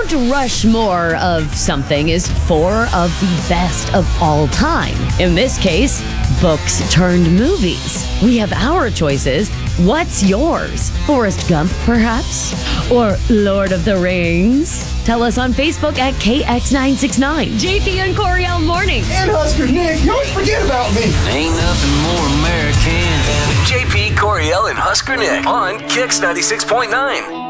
Mount Rushmore of something is 4 of the best of all time. In this case, books turned movies. We have our choices. What's yours? Forrest Gump, perhaps? Or Lord of the Rings? Tell us on Facebook at KX969. JP and Coriel Mornings. And Husker Nick, you always forget about me. Ain't nothing more American than JP, Coriel, and Husker Nick on Kix 96.9.